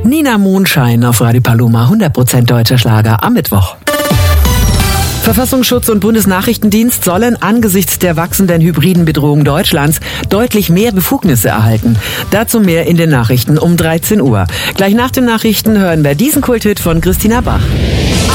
Nina Mondschein auf Radio Paloma, 100% deutscher Schlager am Mittwoch. Verfassungsschutz und Bundesnachrichtendienst sollen angesichts der wachsenden hybriden Bedrohung Deutschlands deutlich mehr Befugnisse erhalten. Dazu mehr in den Nachrichten um 13 Uhr. Gleich nach den Nachrichten hören wir diesen Kulthit von Christina Bach.